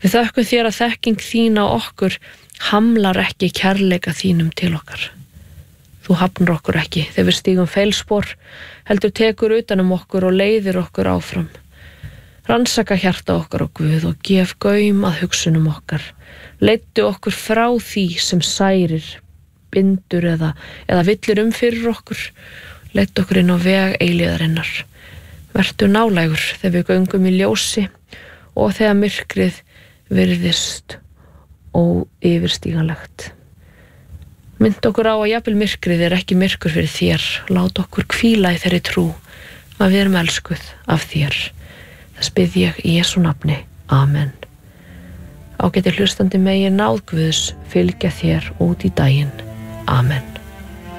Við þökkum þér að þekking þín á okkur hamlar ekki kærleika þínum til okkar. Þú hafnar okkur ekki þegar við stígum feilspor, heldur tekur utan okkur og leiðir okkur áfram. Rannsaka hjarta okkar á Guð og gef gaum að hugsunum okkar. Leiddu okkur frá því sem særir, bindur eða villir fyrir okkur. Leiddu okkur inn á veg eilíðarinnar. Vertu nálægur þegar við göngum í ljósi og þegar myrkrið virðist óyfirstíganlegt. Mynd okkur á að jafnvel myrkrið ekki myrkur fyrir þér. Lát okkur hvíla í þeirri trú að við erum elskuð af þér. Þess bið ég í Jesú nafni. Amen. Ágæti hlustandi megi náð Guðs fylgja þér út í daginn. Amen.